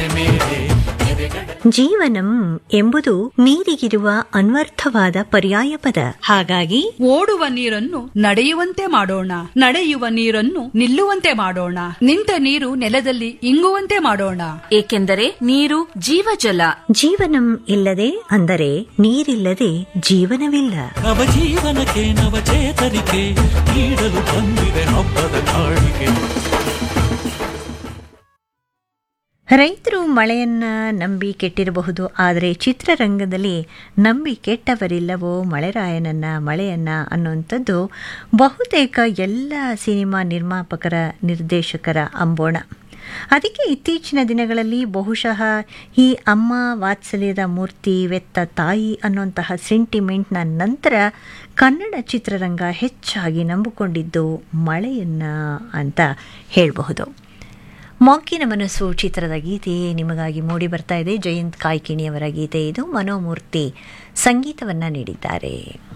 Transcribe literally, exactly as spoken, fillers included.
ಜೀವನಂ ಎಂಬುದು ನೀರಿಗಿರುವ ಅನ್ವರ್ಥವಾದ ಪರ್ಯಾಯ ಪದ. ಹಾಗಾಗಿ ಓಡುವ ನೀರನ್ನು ನಡೆಯುವಂತೆ ಮಾಡೋಣ, ನಡೆಯುವ ನೀರನ್ನು ನಿಲ್ಲುವಂತೆ ಮಾಡೋಣ, ನಿಂತ ನೀರು ನೆಲದಲ್ಲಿ ಇಂಗುವಂತೆ ಮಾಡೋಣ. ಏಕೆಂದರೆ ನೀರು ಜೀವಜಲ. ಜೀವನಂ ಇಲ್ಲದೆ ಅಂದರೆ ನೀರಿಲ್ಲದೆ ಜೀವನವಿಲ್ಲ. ನವಜೀವನಕ್ಕೆ ನವಚೇತರಿಕೆ ನೀಡಲು ಬಂದಿದೆ ಹಬ್ಬದ ಕಾಣಿಕೆ. ರೈತರು ಮಳೆಯನ್ನ ನಂಬಿ ಕೆಟ್ಟಿರಬಹುದು, ಆದರೆ ಚಿತ್ರರಂಗದಲ್ಲಿ ನಂಬಿ ಕೆಟ್ಟವರಿಲ್ಲವೋ ಮಳೆರಾಯನನ್ನ ಮಳೆಯನ್ನ ಅನ್ನುವಂಥದ್ದು ಬಹುತೇಕ ಎಲ್ಲ ಸಿನಿಮಾ ನಿರ್ಮಾಪಕರ ನಿರ್ದೇಶಕರ ಅಂಬೋಣ. ಅದಕ್ಕೆ ಇತ್ತೀಚಿನ ದಿನಗಳಲ್ಲಿ ಬಹುಶಃ ಈ ಅಮ್ಮ ವಾತ್ಸಲ್ಯದ ಮೂರ್ತಿ ವೆತ್ತ ತಾಯಿ ಅನ್ನುವಂತಹ ಸೆಂಟಿಮೆಂಟ್ನ ನಂತರ ಕನ್ನಡ ಚಿತ್ರರಂಗ ಹೆಚ್ಚಾಗಿ ನಂಬಿಕೊಂಡಿದ್ದು ಮಳೆಯನ್ನ ಅಂತ ಹೇಳಬಹುದು. ಮೊಗ್ಗಿನ ಮನಸ್ಸು ಚಿತ್ರದ ಗೀತೆ ನಿಮಗಾಗಿ ಮೂಡಿ ಬರ್ತಾ ಇದೆ. ಜಯಂತ್ ಕಾಯ್ಕಿಣಿಯವರ ಗೀತೆ ಇದು. ಮನೋಮೂರ್ತಿ ಸಂಗೀತವನ್ನು ನೀಡಿದ್ದಾರೆ.